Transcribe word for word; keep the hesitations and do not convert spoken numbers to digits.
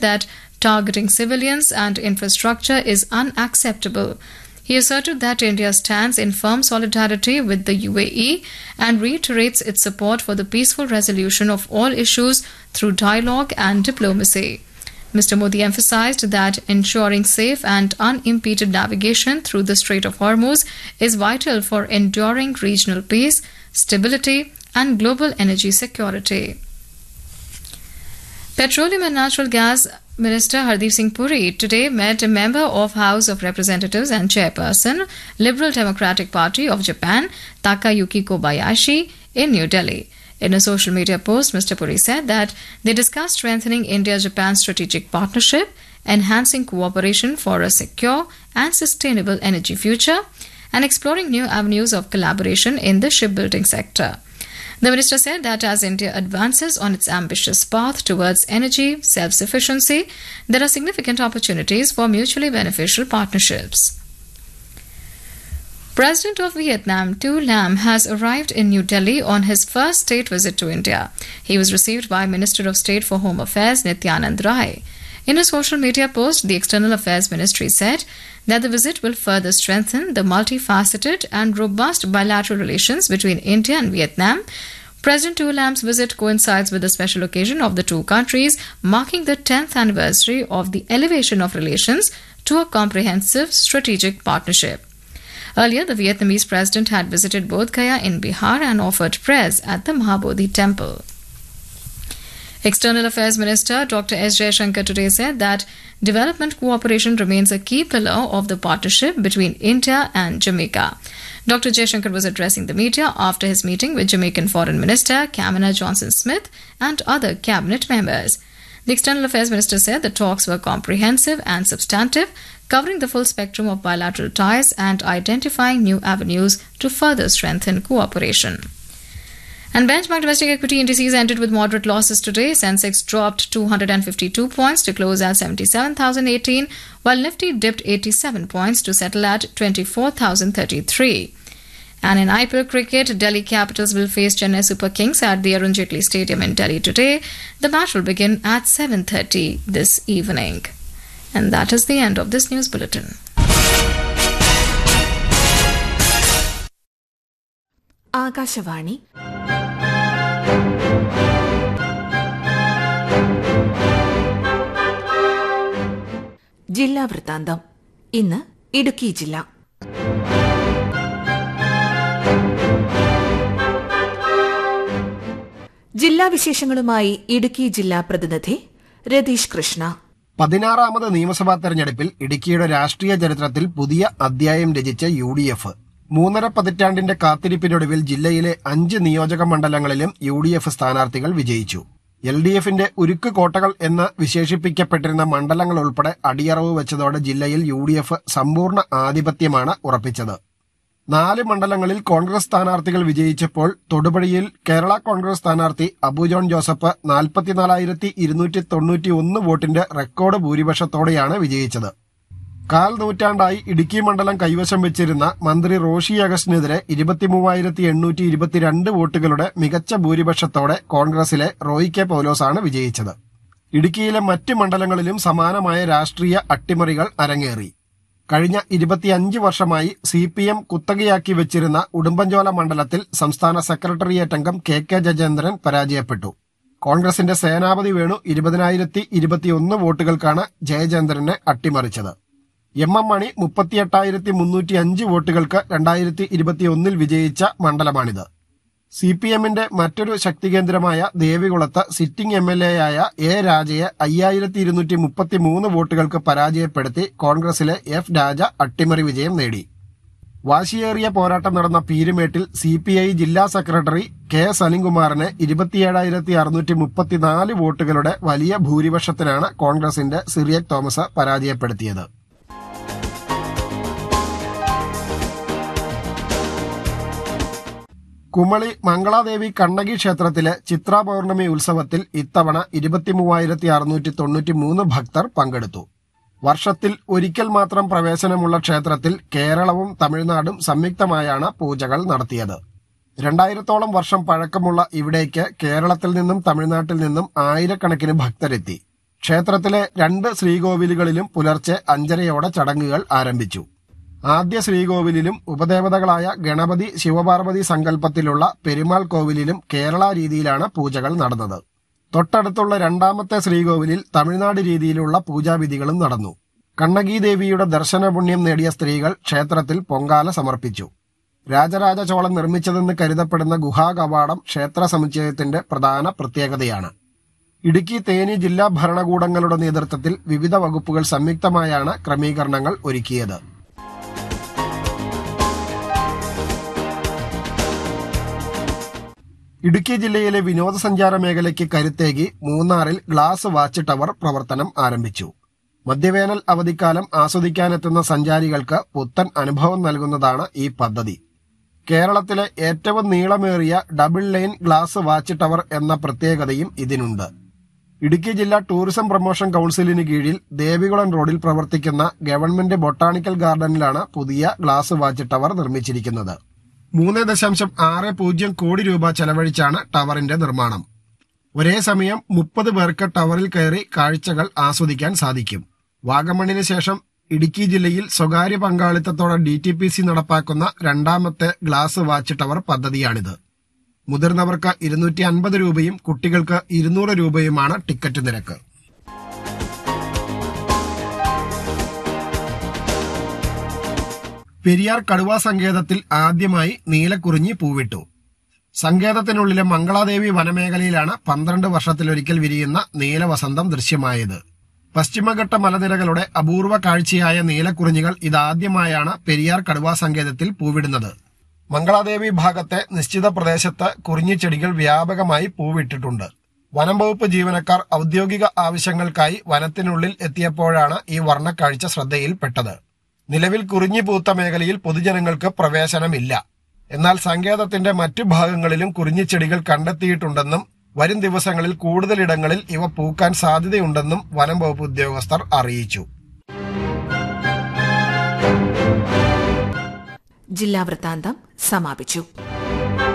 that targeting civilians and infrastructure is unacceptable. He asserted that India stands in firm solidarity with the U A E and reiterates its support for the peaceful resolution of all issues through dialogue and diplomacy. Mister Modi emphasized that ensuring safe and unimpeded navigation through the Strait of Hormuz is vital for enduring regional peace, stability, and global energy security. Petroleum and Natural Gas Minister Hardeep Singh Puri today met a member of House of Representatives and Chairperson, Liberal Democratic Party of Japan, Takayuki Kobayashi, in New Delhi. In a social media post, Mister Puri said that they discussed strengthening India-Japan strategic partnership, enhancing cooperation for a secure and sustainable energy future, and exploring new avenues of collaboration in the shipbuilding sector. The minister said that as India advances on its ambitious path towards energy self-sufficiency, there are significant opportunities for mutually beneficial partnerships. President of Vietnam, Tu Lam, has arrived in New Delhi on his first state visit to India. He was received by Minister of State for Home Affairs, Nityanand Rai. In a social media post, the External Affairs Ministry said that the visit will further strengthen the multifaceted and robust bilateral relations between India and Vietnam. President Tu Lam's visit coincides with the special occasion of the two countries marking the tenth anniversary of the elevation of relations to a comprehensive strategic partnership. Earlier, the Vietnamese president had visited Bodh Gaya in Bihar and offered prayers at the Mahabodhi temple. External Affairs Minister Doctor S Jaishankar today said that development cooperation remains a key pillar of the partnership between India and Jamaica. Doctor Jaishankar was addressing the media after his meeting with Jamaican Foreign Minister Kamina Johnson-Smith and other cabinet members. The External Affairs Minister said the talks were comprehensive and substantive, covering the full spectrum of bilateral ties and identifying new avenues to further strengthen cooperation. And benchmark domestic equity indices ended with moderate losses today. Sensex dropped two hundred fifty-two points to close at seventy-seven thousand eighteen, while Nifty dipped eighty-seven points to settle at twenty-four thousand thirty-three. And in I P L cricket, Delhi Capitals will face Chennai Super Kings at the Arun Jaitley Stadium in Delhi today. The match will begin at seven thirty this evening. And that is the end of this news bulletin. Akashvani ജില്ലാ വൃത്താന്തം. ഇന്ന് ഇടുക്കി ജില്ല. ജില്ലാ വിശേഷങ്ങളുമായി ഇടുക്കി ജില്ലാ പ്രതിനിധി രതീഷ് കൃഷ്ണ. പതിനാറാമത് നിയമസഭാ തെരഞ്ഞെടുപ്പിൽ ഇടുക്കിയുടെ രാഷ്ട്രീയ ചരിത്രത്തിൽ പുതിയ അധ്യായം രചിച്ച യു ഡി എഫ് മൂന്നര പതിറ്റാണ്ടിന്റെ കാത്തിരിപ്പിനൊടുവിൽ ജില്ലയിലെ അഞ്ച് നിയോജക മണ്ഡലങ്ങളിലും യു ഡി എഫ് സ്ഥാനാർത്ഥികൾ വിജയിച്ചു. എൽ ഡി എഫിന്റെ ഉരുക്ക് കോട്ടകൾ എന്ന് വിശേഷിപ്പിക്കപ്പെട്ടിരുന്ന മണ്ഡലങ്ങൾ ഉൾപ്പെടെ അടിയറവ് വെച്ചതോടെ ജില്ലയിൽ യു ഡി എഫ് സമ്പൂർണ്ണ ആധിപത്യമാണ് ഉറപ്പിച്ചത്. നാല് മണ്ഡലങ്ങളിൽ കോൺഗ്രസ് സ്ഥാനാർത്ഥികൾ വിജയിച്ചപ്പോൾ തൊടുപുഴയിൽ കേരള കോൺഗ്രസ് സ്ഥാനാർത്ഥി അബു ജോൺ ജോസഫ് നാൽപ്പത്തിനാലായിരത്തി ഇരുന്നൂറ്റി തൊണ്ണൂറ്റി ഒന്ന് വോട്ടിന്റെ റെക്കോർഡ് ഭൂരിപക്ഷത്തോടെയാണ് വിജയിച്ചത്. കാൽ നൂറ്റാണ്ടായി ഇടുക്കി മണ്ഡലം കൈവശം വെച്ചിരുന്ന മന്ത്രി റോഷി അഗസ്റ്റിനെതിരെ ഇരുപത്തിമൂവായിരത്തി എണ്ണൂറ്റി ഇരുപത്തിരണ്ട് വോട്ടുകളുടെ മികച്ച ഭൂരിപക്ഷത്തോടെ കോൺഗ്രസിലെ റോയി കെ പൌലോസാണ് വിജയിച്ചത്. ഇടുക്കിയിലെ മറ്റ് മണ്ഡലങ്ങളിലും സമാനമായ രാഷ്ട്രീയ അട്ടിമറികൾ അരങ്ങേറി. കഴിഞ്ഞ ഇരുപത്തിയഞ്ച് വർഷമായി സി പി എം കുത്തകയാക്കി വെച്ചിരുന്ന ഉടുമ്പൻചോല മണ്ഡലത്തിൽ സംസ്ഥാന സെക്രട്ടേറിയറ്റ് അംഗം കെ കെ ജയേന്ദ്രൻ പരാജയപ്പെട്ടു. കോൺഗ്രസിന്റെ സേനാപതി വേണു ഇരുപതിനായിരത്തി ഇരുപത്തിയൊന്ന് വോട്ടുകൾക്കാണ് ജയചന്ദ്രനെ അട്ടിമറിച്ചത്. എം എം മണി മുപ്പത്തിയെട്ടായിരത്തി മുന്നൂറ്റി അഞ്ച് വോട്ടുകൾക്ക് രണ്ടായിരത്തി ഇരുപത്തിയൊന്നിൽ വിജയിച്ച മണ്ഡലമാണിത്. സി പി എമ്മിന്റെ മറ്റൊരു ശക്തികേന്ദ്രമായ ദേവികുളത്ത് സിറ്റിംഗ് എം എൽ എ ആയ എ രാജയെ അയ്യായിരത്തി ഇരുന്നൂറ്റി മുപ്പത്തി മൂന്ന് വോട്ടുകൾക്ക് പരാജയപ്പെടുത്തി കോൺഗ്രസിലെ എഫ് രാജ അട്ടിമറി വിജയം നേടി. വാശിയേറിയ പോരാട്ടം നടന്ന പീരുമേട്ടിൽ സി പി ഐ ജില്ലാ സെക്രട്ടറി കെ സലിംകുമാറിനെ ഇരുപത്തിയേഴായിരത്തി അറുന്നൂറ്റി മുപ്പത്തിനാല് വോട്ടുകളുടെ വലിയ ഭൂരിപക്ഷത്തിനാണ് കോൺഗ്രസിന്റെ സിറിയക് തോമസ് പരാജയപ്പെടുത്തിയത്. കുമളി മംഗളാദേവി കണ്ണകി ക്ഷേത്രത്തിലെ ചിത്രാ പൌർണമി ഉത്സവത്തിൽ ഇത്തവണ ഇരുപത്തിമൂവായിരത്തി അറുന്നൂറ്റി തൊണ്ണൂറ്റി മൂന്ന് ഭക്തർ പങ്കെടുത്തു. വർഷത്തിൽ ഒരിക്കൽ മാത്രം പ്രവേശനമുള്ള ക്ഷേത്രത്തിൽ കേരളവും തമിഴ്നാടും സംയുക്തമായാണ് പൂജകൾ നടത്തിയത്. രണ്ടായിരത്തോളം വർഷം പഴക്കമുള്ള ഇവിടേക്ക് കേരളത്തിൽ നിന്നും തമിഴ്നാട്ടിൽ നിന്നും ആയിരക്കണക്കിന് ഭക്തരെത്തി. ക്ഷേത്രത്തിലെ രണ്ട് ശ്രീകോവിലുകളിലും പുലർച്ചെ അഞ്ചരയോടെ ചടങ്ങുകൾ ആരംഭിച്ചു. ആദ്യ ശ്രീകോവിലിലും ഉപദേവതകളായ ഗണപതി ശിവപാർവതി സങ്കല്പത്തിലുള്ള പെരുമാൾ കോവിലിലും കേരള രീതിയിലാണ് പൂജകൾ നടന്നത്. തൊട്ടടുത്തുള്ള രണ്ടാമത്തെ ശ്രീകോവിലിൽ തമിഴ്നാട് രീതിയിലുള്ള പൂജാവിധികളും നടന്നു. കണ്ണകീദേവിയുടെ ദർശനപുണ്യം നേടിയ സ്ത്രീകൾ ക്ഷേത്രത്തിൽ പൊങ്കാല സമർപ്പിച്ചു. രാജരാജ ചോളൻ നിർമ്മിച്ചതെന്ന് കരുതപ്പെടുന്ന ഗുഹാകവാടം ക്ഷേത്ര സമുച്ചയത്തിന്റെ പ്രധാന പ്രത്യേകതയാണ്. ഇടുക്കി തേനി ജില്ലാ ഭരണകൂടങ്ങളുടെ നേതൃത്വത്തിൽ വിവിധ വകുപ്പുകൾ സംയുക്തമായാണ് ക്രമീകരണങ്ങൾ ഒരുക്കിയത്. ഇടുക്കി ജില്ലയിലെ വിനോദസഞ്ചാര മേഖലയ്ക്ക് കരുത്തേകി മൂന്നാറിൽ ഗ്ലാസ് വാച്ച് ടവർ പ്രവർത്തനം ആരംഭിച്ചു. മധ്യവേനൽ അവധിക്കാലം ആസ്വദിക്കാനെത്തുന്ന സഞ്ചാരികൾക്ക് പുത്തൻ അനുഭവം നൽകുന്നതാണ് ഈ പദ്ധതി. കേരളത്തിലെ ഏറ്റവും നീളമേറിയ double line glass watch tower എന്ന പ്രത്യേകതയും ഇതിനുണ്ട്. ഇടുക്കി ജില്ലാ ടൂറിസം പ്രൊമോഷൻ കൌൺസിലിന് കീഴിൽ ദേവികുളം റോഡിൽ പ്രവർത്തിക്കുന്ന ഗവൺമെന്റ് ബൊട്ടാണിക്കൽ ഗാർഡനിലാണ് പുതിയ ഗ്ലാസ് വാച്ച് ടവർ നിർമ്മിച്ചിരിക്കുന്നത്. മൂന്ന് ദശാംശം ആറ് പൂജ്യം കോടി രൂപ ചെലവഴിച്ചാണ് ടവറിന്റെ നിർമ്മാണം. ഒരേ സമയം മുപ്പത് പേർക്ക് ടവറിൽ കയറി കാഴ്ചകൾ ആസ്വദിക്കാൻ സാധിക്കും. വാഗമണിന് ശേഷം ഇടുക്കി ജില്ലയിൽ സ്വകാര്യ പങ്കാളിത്തത്തോടെ ഡി ടി പി സി നടപ്പാക്കുന്ന രണ്ടാമത്തെ ഗ്ലാസ് വാച്ച് ടവർ പദ്ധതിയാണിത്. മുതിർന്നവർക്ക് ഇരുന്നൂറ്റി അൻപത് രൂപയും കുട്ടികൾക്ക് ഇരുന്നൂറ് രൂപയുമാണ് ടിക്കറ്റ് നിരക്ക്. പെരിയാർ കടുവാ സങ്കേതത്തിൽ ആദ്യമായി നീലക്കുറിഞ്ഞി പൂവിട്ടു. സങ്കേതത്തിനുള്ളിലെ മംഗളാദേവി വനമേഖലയിലാണ് പന്ത്രണ്ട് വർഷത്തിലൊരിക്കൽ വിരിയുന്ന നീലവസന്തം ദൃശ്യമായത്. പശ്ചിമഘട്ട മലനിരകളുടെ അപൂർവ കാഴ്ചയായ നീലക്കുറിഞ്ഞികൾ ഇതാദ്യമായാണ് പെരിയാർ കടുവാ സങ്കേതത്തിൽ പൂവിടുന്നത്. മംഗളാദേവി ഭാഗത്തെ നിശ്ചിത പ്രദേശത്ത് കുറിഞ്ഞിച്ചെടികൾ വ്യാപകമായി പൂവിട്ടിട്ടുണ്ട്. വനം വകുപ്പ് ജീവനക്കാർ ഔദ്യോഗിക ആവശ്യങ്ങൾക്കായി വനത്തിനുള്ളിൽ എത്തിയപ്പോഴാണ് ഈ വർണ്ണക്കാഴ്ച ശ്രദ്ധയിൽപ്പെട്ടത്. നിലവിൽ കുറിഞ്ഞി പൂത്ത മേഖലയിൽ പൊതുജനങ്ങൾക്ക് പ്രവേശനമില്ല. എന്നാൽ സങ്കേതത്തിന്റെ മറ്റു ഭാഗങ്ങളിലും കുറിഞ്ഞിച്ചെടികൾ കണ്ടെത്തിയിട്ടുണ്ടെന്നും വരും ദിവസങ്ങളിൽ കൂടുതലിടങ്ങളിൽ ഇവ പൂക്കാൻ സാധ്യതയുണ്ടെന്നും വനം വകുപ്പ് ഉദ്യോഗസ്ഥർ അറിയിച്ചു. ജില്ലാ വൃത്താന്തം സമാപിച്ചു.